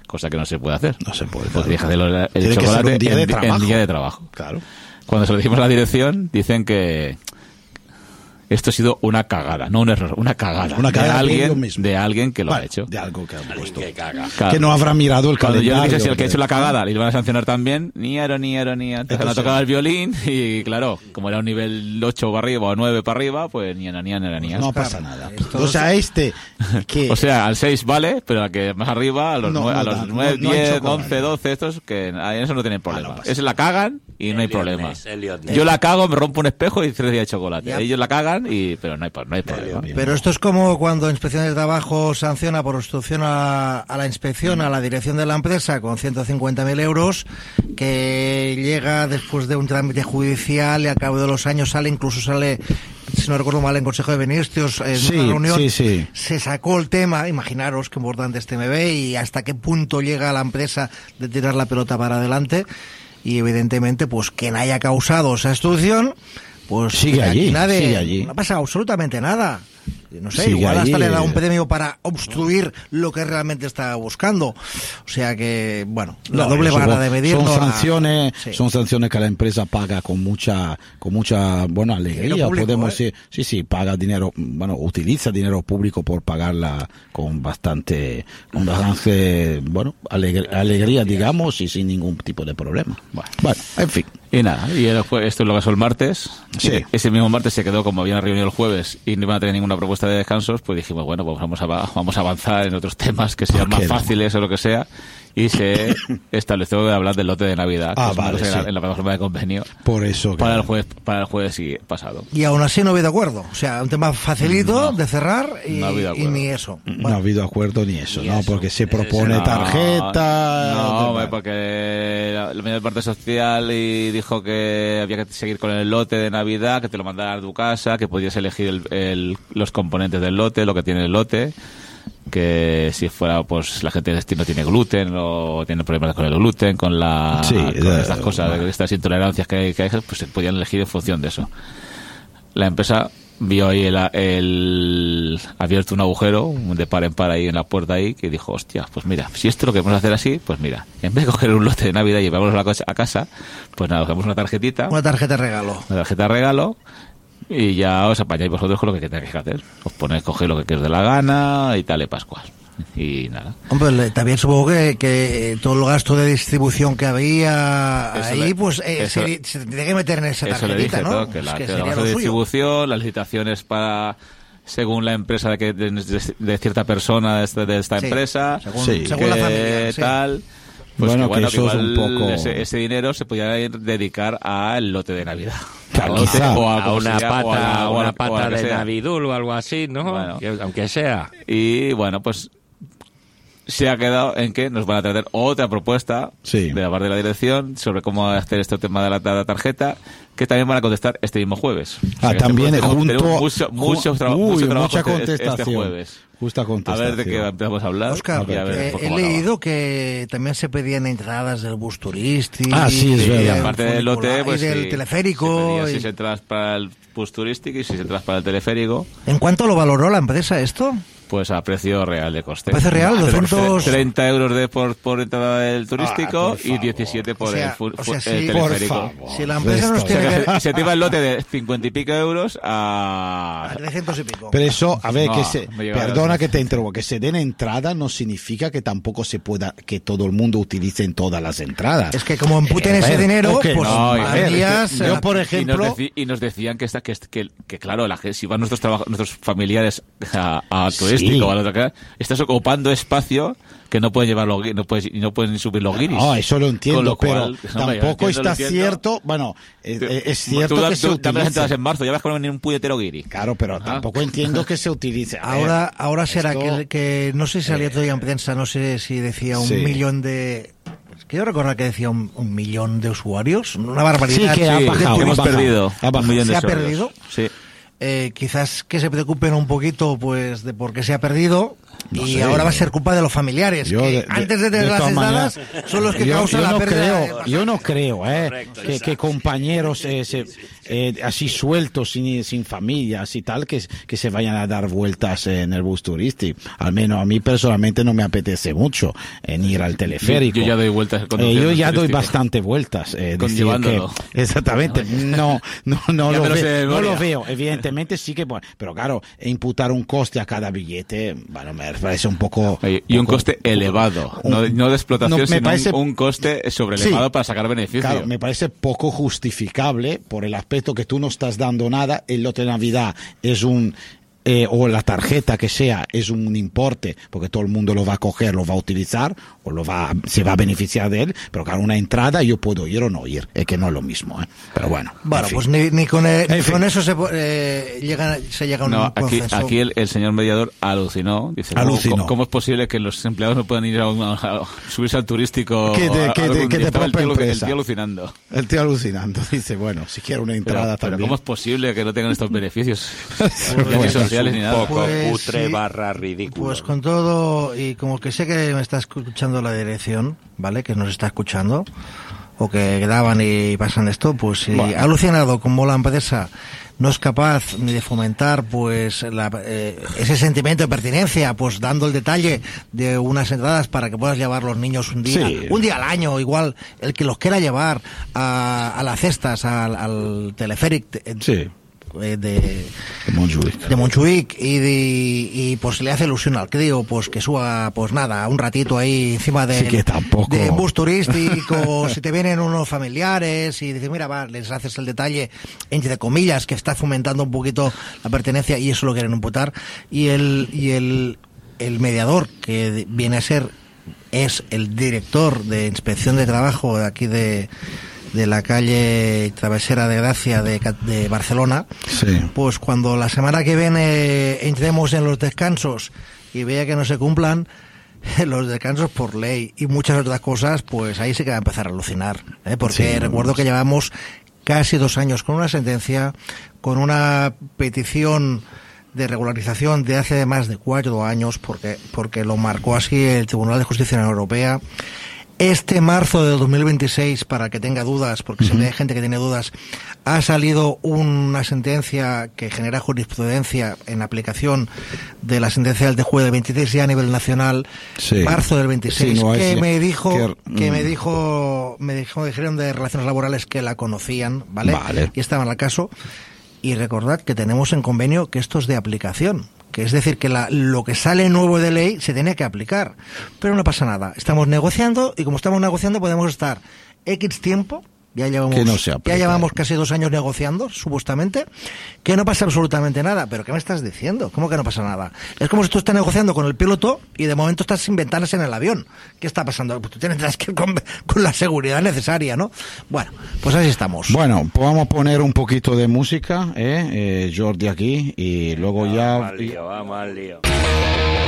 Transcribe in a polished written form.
cosa que no se puede hacer. No se puede. Porque tienes que hacer el Tiene que chocolate ser un día de trabajo. en día de trabajo. Claro. Cuando se lo dijimos a la dirección, dicen que esto ha sido una cagada, no un error, una cagada. Una cagada de alguien que lo ha hecho. De algo que ha puesto. Que caga. Claro. Que no habrá mirado el Cuando calendario. yo dije si el que ha hecho la cagada le iban a sancionar también, Entonces Entonces, no tocaba el violín y claro, como era un nivel 8 para arriba o 9 para arriba, pues ni. No pasa nada. O sea, que... O sea, al 6 vale, pero al que más arriba, a los 9, 10, 11, 12, estos, que en eso no tienen problema. no Ese la cagan y no hay problema. Elliot. Yo la cago, me rompo un espejo y 3 días de chocolate. Ya. Ellos la cagan, pero no hay problema. Pero esto es como cuando Inspección de Trabajo sanciona por obstrucción a la inspección, a la dirección de la empresa con 150.000 euros, que llega después de un trámite judicial y al cabo de los años sale, si no recuerdo mal, en Consejo de Ministros, en una reunión, se sacó el tema, imaginaros qué importante es TMB y hasta qué punto llega la empresa de tirar la pelota para adelante, y evidentemente, pues quien haya causado esa obstrucción, pues sigue allí. No pasa absolutamente nada. No sé, Sigue igual allí, hasta le da un premio para obstruir lo que realmente está buscando. O sea que, bueno, la doble vara de medir. Son sanciones que la empresa paga con mucha buena alegría. Público, podemos decir, sí, paga dinero, utiliza dinero público por pagarla con bastante alegría, digamos, y sin ningún tipo de problema. Bueno, en fin. Y nada, esto es lo que pasó el martes. Sí. Ese mismo martes se quedó, como habían reunido el jueves y no iban a tener ninguna propuesta de descansos, pues dijimos, bueno, pues vamos a avanzar en otros temas que sean más fáciles o lo que sea. Y se estableció de hablar del lote de Navidad, que en la plataforma de convenio. Por eso. Para el jueves pasado. Y aún así no ha habido acuerdo. O sea, un tema facilito de cerrar y ni eso. No ha habido acuerdo ni eso, ¿no? Porque se propone tarjeta. No, porque la media parte social y dijo que había que seguir con el lote de Navidad, que te lo mandaran a tu casa, que podías elegir los componentes del lote, lo que tiene el lote. Que si fuera, pues la gente de destino tiene gluten o tiene problemas con el gluten, con estas cosas, estas intolerancias que hay, pues se podían elegir en función de eso. La empresa vio ahí abierto un agujero de par en par ahí en la puerta ahí, que dijo, hostia, pues mira, si esto lo queremos hacer así, pues mira, en vez de coger un lote de Navidad y llevárnoslo a casa, pues nada, cogemos una tarjetita. Una tarjeta de regalo. Y ya os apañáis vosotros con lo que tengáis que hacer. Os ponéis, cogéis lo que os dé la gana y tal, de Pascuas. Y nada. Hombre, también supongo que todo el gasto de distribución que había ahí, se tiene que meter en esa tarjetita, eso le dije, ¿no? Todo, que el gasto de distribución, las licitaciones según la empresa de cierta persona de esta empresa, según la familia, tal. Pues bueno, que eso igual es un poco... ese dinero se podía dedicar al lote de Navidad. Quizá. A una pata de Navidul o algo así, ¿no? Bueno. Aunque sea. Y bueno, pues se ha quedado en que nos van a traer otra propuesta de la parte de la dirección sobre cómo hacer este tema de la tarjeta, que también van a contestar este mismo jueves. También tenemos mucho trabajo contestación. este jueves. Justa contestación. A ver de qué empezamos a hablar. Oscar, he leído que también se pedían entradas del bus turístico. Sí, es verdad. Y aparte del lote, pues y del teleférico. Si entradas para el bus turístico y si entradas para el teleférico. ¿En cuánto lo valoró la empresa esto? Pues a precio real de coste. ¿Precio real? 30 euros por entrada del turístico y 17 por el teleférico. Si la empresa nos tiene se te iba el lote de 50 y pico euros a 300 y pico. Pero eso, a ver, perdona que te interrumpa, que se den entrada no significa que tampoco se pueda, que todo el mundo utilice en todas las entradas. Es que como emputen ese dinero, pues yo, por ejemplo... Y nos decían que claro, si van nuestros familiares a turístico, estás ocupando espacio que no pueden llevarlo, no pueden subir los guiris. No, eso lo entiendo, pero tampoco está cierto. Bueno, es cierto que se utiliza. Entradas en marzo, ya ves que no hay ni un puñetero guiri. Claro, pero tampoco entiendo que se utilice. Ahora será que no sé si salía todavía en prensa, no sé si decía 1 millón de... Quiero recordar que decía 1 millón de usuarios, una barbaridad. Sí, que ha bajado, hemos perdido. Se ha perdido. Sí. Quizás que se preocupen un poquito pues de por qué se ha perdido ahora va a ser culpa de los familiares antes de tener las entradas son los que causan la pérdida. Yo no creo que compañeros así sueltos, sin familias y tal, que se vayan a dar vueltas en el bus turístico. Al menos a mí personalmente no me apetece mucho en ir al teleférico. Yo ya doy vueltas. Yo ya doy bastante vueltas. Exactamente. No lo veo. Evidentemente sí que, bueno, pero claro, imputar un coste a cada billete, bueno, me parece un poco... Y un coste elevado, no de explotación, sino un coste sobrelevado para sacar beneficio. Claro, me parece poco justificable por el aspecto que tú no estás dando nada. El lote de Navidad es o la tarjeta que sea, es un importe, porque todo el mundo lo va a coger, lo va a utilizar, o se va a beneficiar de él, pero claro, una entrada yo puedo ir o no ir, es que no es lo mismo, pero bueno. Bueno, pues ni con eso se llega a un consenso. Aquí el señor mediador alucinó, dice, ¿cómo es posible que los empleados no puedan ir a subirse al turístico? El tío alucinando. El tío alucinando, dice, bueno, si quiero una entrada pero también. ¿cómo es posible que no tengan estos beneficios? Un poco cutre / ridículo. Pues con todo, y como que sé que me está escuchando la dirección, ¿vale? Que nos está escuchando, o que graban y pasan esto, pues si ha alucinado como la empresa no es capaz ni de fomentar pues ese sentimiento de pertinencia, pues dando el detalle de unas entradas para que puedas llevar los niños un día al año, igual el que los quiera llevar a las cestas, al teleférico. De Montjuic y pues le hace ilusión al crío pues que suba pues nada un ratito ahí encima de bus turístico. Si te vienen unos familiares y dices mira les haces el detalle entre comillas que está fomentando un poquito la pertenencia y eso lo quieren imputar y el mediador que viene a ser es el director de inspección de trabajo de aquí de la calle Travesera de Gracia de Barcelona, pues cuando la semana que viene entremos en los descansos y vea que no se cumplan los descansos por ley y muchas otras cosas, pues ahí sí que va a empezar a alucinar, porque recuerdo que llevamos casi 2 años con una sentencia, con una petición de regularización de hace más de 4 años, porque lo marcó así el Tribunal de Justicia de la Unión Europea. Este marzo del 2026, para que tenga dudas, porque se ve gente que tiene dudas, ha salido una sentencia que genera jurisprudencia en aplicación de la sentencia del juez del 26 ya a nivel nacional, marzo del 26, me dijeron de relaciones laborales que la conocían, ¿vale? Y estaban al caso. Y recordad que tenemos en convenio que esto es de aplicación. Que es decir, que lo que sale nuevo de ley se tiene que aplicar. Pero no pasa nada. Estamos negociando y como estamos negociando podemos estar X tiempo, ya llevamos casi 2 años negociando, supuestamente, que no pasa absolutamente nada. ¿Pero qué me estás diciendo? ¿Cómo que no pasa nada? Es como si tú estás negociando con el piloto y de momento estás sin ventanas en el avión. ¿Qué está pasando? Pues tú tendrás que ir con la seguridad necesaria, ¿no? Bueno, pues así estamos. Bueno, pues vamos a poner un poquito de música, Jordi aquí, y luego vamos al lío.